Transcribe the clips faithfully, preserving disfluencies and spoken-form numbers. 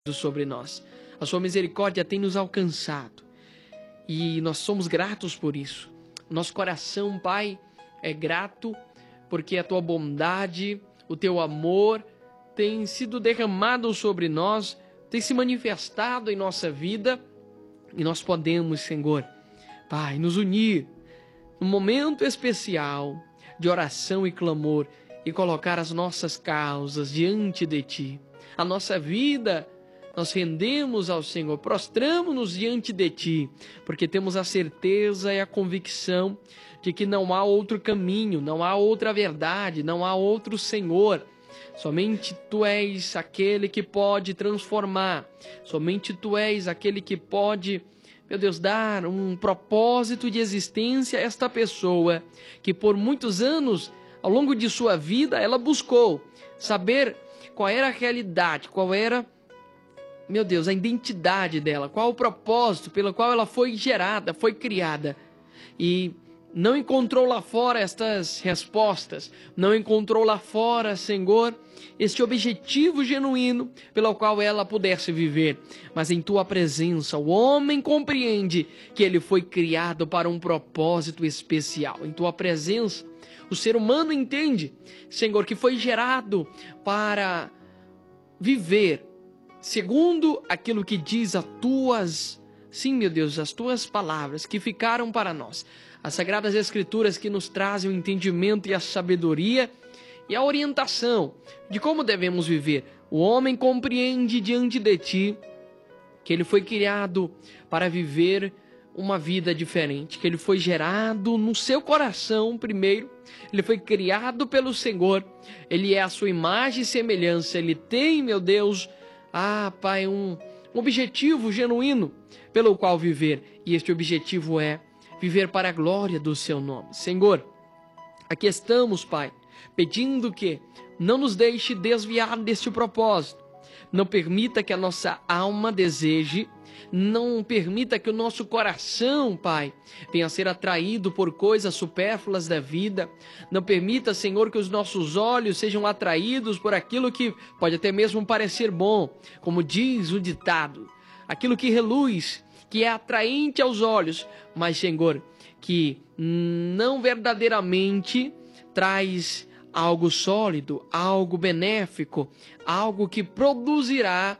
sobre nós. A sua misericórdia tem nos alcançado e nós somos gratos por isso. Nosso coração, Pai, é grato porque a tua bondade, o teu amor tem sido derramado sobre nós, tem se manifestado em nossa vida e nós podemos, Senhor, Pai, nos unir num momento especial de oração e clamor e colocar as nossas causas diante de Ti. A nossa vida nós rendemos ao Senhor, prostramos-nos diante de Ti, porque temos a certeza e a convicção de que não há outro caminho, não há outra verdade, não há outro Senhor. Somente Tu és aquele que pode transformar, somente Tu és aquele que pode, meu Deus, dar um propósito de existência a esta pessoa, que por muitos anos, ao longo de sua vida, ela buscou saber qual era a realidade, qual era, meu Deus, a identidade dela, qual o propósito pelo qual ela foi gerada, foi criada. E não encontrou lá fora estas respostas, não encontrou lá fora, Senhor, este objetivo genuíno pelo qual ela pudesse viver. Mas em Tua presença, o homem compreende que ele foi criado para um propósito especial. Em Tua presença, o ser humano entende, Senhor, que foi gerado para viver segundo aquilo que diz as Tuas, sim, meu Deus, as Tuas palavras que ficaram para nós. As Sagradas Escrituras que nos trazem o entendimento e a sabedoria e a orientação de como devemos viver. O homem compreende diante de Ti que ele foi criado para viver uma vida diferente, que ele foi gerado no seu coração primeiro, ele foi criado pelo Senhor, ele é a sua imagem e semelhança, ele tem, meu Deus, ah, Pai, um objetivo genuíno pelo qual viver, e este objetivo é viver para a glória do Seu nome. Senhor, aqui estamos, Pai, pedindo que não nos deixe desviar deste propósito, não permita que a nossa alma deseje, não permita que o nosso coração, Pai, venha a ser atraído por coisas supérfluas da vida. Não permita, Senhor, que os nossos olhos sejam atraídos por aquilo que pode até mesmo parecer bom, como diz o ditado, aquilo que reluz, que é atraente aos olhos, mas, Senhor, que não verdadeiramente traz algo sólido, algo benéfico, algo que produzirá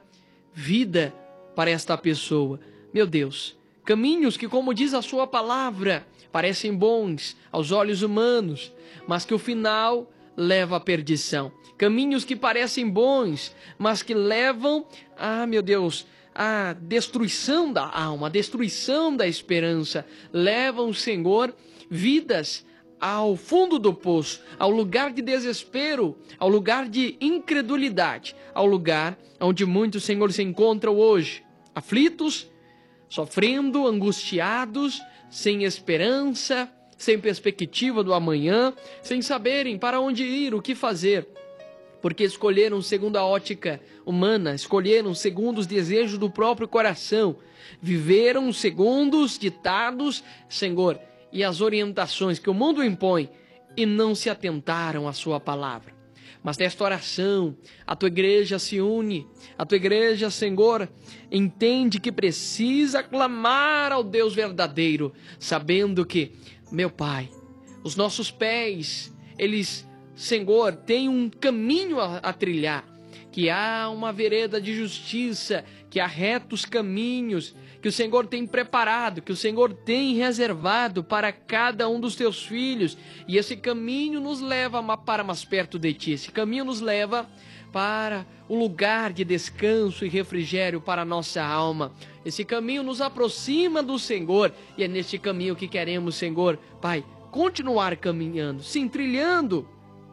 vida para esta pessoa. Meu Deus, caminhos que, como diz a Sua palavra, parecem bons aos olhos humanos, mas que o final leva à perdição. Caminhos que parecem bons, mas que levam, ah, meu Deus, a destruição da alma, a destruição da esperança, levam, Senhor, vidas ao fundo do poço, ao lugar de desespero, ao lugar de incredulidade, ao lugar onde muitos, Senhor, se encontram hoje, aflitos, sofrendo, angustiados, sem esperança, sem perspectiva do amanhã, sem saberem para onde ir, o que fazer, porque escolheram segundo a ótica humana, escolheram segundo os desejos do próprio coração, viveram segundo os ditados, Senhor, e as orientações que o mundo impõe e não se atentaram à Sua palavra. Mas nesta oração, a Tua igreja se une, a Tua igreja, Senhor, entende que precisa clamar ao Deus verdadeiro, sabendo que, meu Pai, os nossos pés, eles, Senhor, têm um caminho a, a trilhar, que há uma vereda de justiça, que há retos caminhos, que o Senhor tem preparado, que o Senhor tem reservado para cada um dos Teus filhos. E esse caminho nos leva para mais perto de Ti. Esse caminho nos leva para o lugar de descanso e refrigério para a nossa alma. Esse caminho nos aproxima do Senhor. E é neste caminho que queremos, Senhor, Pai, continuar caminhando, sim, trilhando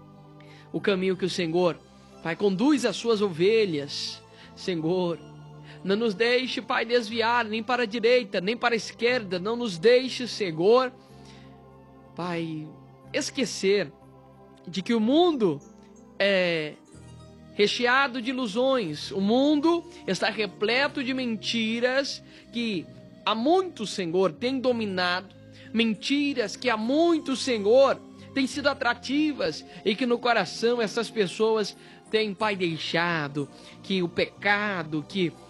o caminho que o Senhor, Pai, conduz as Suas ovelhas. Senhor, não nos deixe, Pai, desviar nem para a direita, nem para a esquerda. Não nos deixe, Senhor, Pai, esquecer de que o mundo é recheado de ilusões. O mundo está repleto de mentiras que há muito, Senhor, tem dominado. Mentiras que há muito, Senhor, têm sido atrativas e que no coração essas pessoas tem, Pai, deixado, que o pecado, que